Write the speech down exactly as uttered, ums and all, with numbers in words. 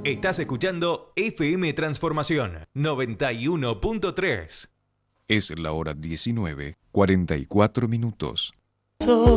Estás escuchando F M Transformación noventa y uno punto tres. Es la hora diecinueve, cuarenta y cuatro minutos.